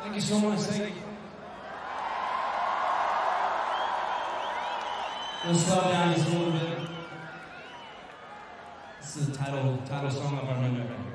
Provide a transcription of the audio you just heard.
Thank you so much. Thank you. Let's slow down just a little bit. This is the title song of our new record.